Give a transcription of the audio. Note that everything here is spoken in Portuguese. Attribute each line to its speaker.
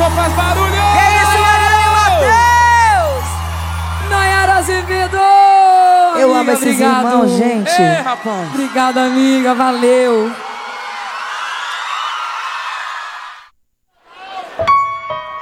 Speaker 1: pessoal faz barulho!
Speaker 2: Que isso, Nayara Matheus!
Speaker 3: Nayara Azevedo!
Speaker 2: Eu amo esses irmãos, gente.
Speaker 1: Ei, rapaz!
Speaker 3: Obrigada, amiga. Valeu.